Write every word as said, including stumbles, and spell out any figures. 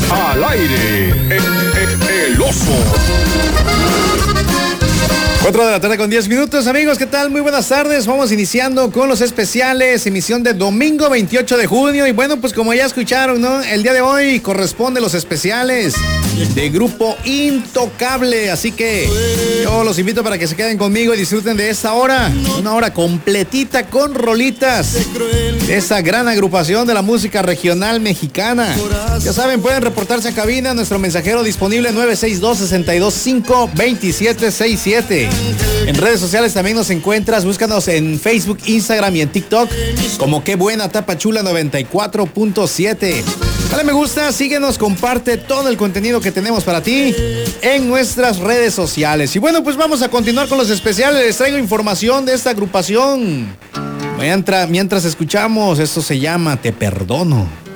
Al aire, el, el, el oso. cuatro de la tarde con diez minutos, amigos, ¿qué tal? Muy buenas tardes, vamos iniciando con los especiales, emisión de domingo veintiocho de junio, y bueno, pues como ya escucharon, ¿no? El día de hoy corresponde los especiales de Grupo Intocable, así que yo los invito para que se queden conmigo y disfruten de esta hora, una hora completita con rolitas de esa gran agrupación de la música regional mexicana. Ya saben, pueden reportarse a cabina, nuestro mensajero disponible nueve seis dos, seis dos cinco, dos siete seis siete. En redes sociales también nos encuentras, búscanos en Facebook, Instagram y en TikTok como Qué Buena Tapachula noventa y cuatro punto siete. Dale me gusta, síguenos, comparte todo el contenido que tenemos para ti en nuestras redes sociales. Y bueno, pues vamos a continuar con los especiales. Les traigo información de esta agrupación. Mientras, mientras escuchamos, esto se llama Te Perdono.